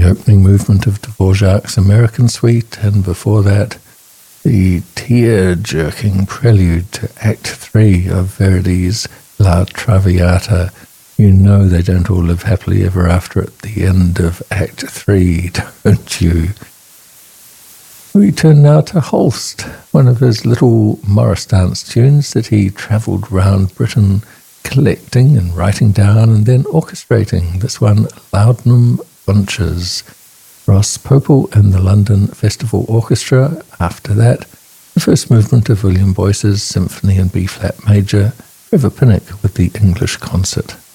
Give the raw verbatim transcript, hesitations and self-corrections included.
opening movement of Dvorak's American Suite, and before that, the tear-jerking prelude to Act Three of Verdi's La Traviata. You know they don't all live happily ever after at the end of Act Three, don't you? We turn now to Holst, one of his little Morris dance tunes that he travelled round Britain collecting and writing down and then orchestrating. This one, Laudanum Bunches. Ross Popel and the London Festival Orchestra. After that, the first movement of William Boyce's Symphony in B-flat major, Trevor Pinnock with the English Concert.